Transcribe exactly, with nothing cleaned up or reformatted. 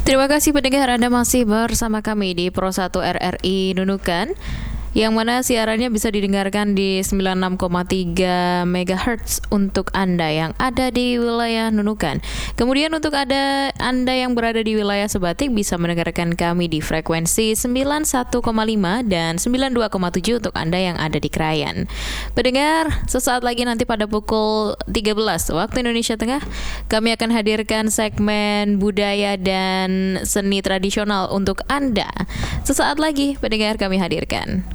Terima kasih pendengar, Anda masih bersama kami di Pro satu R R I Nunukan, yang mana siarannya bisa didengarkan di sembilan puluh enam koma tiga megahertz untuk Anda yang ada di wilayah Nunukan. Kemudian untuk ada Anda yang berada di wilayah Sebatik bisa mendengarkan kami di frekuensi sembilan puluh satu koma lima dan sembilan puluh dua koma tujuh untuk Anda yang ada di Krayan. Pendengar, sesaat lagi nanti pada pukul tiga belas waktu Indonesia Tengah, kami akan hadirkan segmen budaya dan seni tradisional untuk Anda. Sesaat lagi pendengar kami hadirkan.